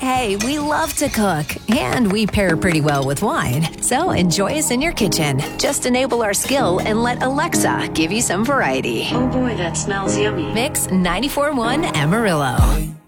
Hey, we love to cook, and we pair pretty well with wine. So enjoy us in your kitchen. Just enable our skill and let Alexa give you some variety. Oh boy, that smells yummy. Mix 94.1 Amarillo.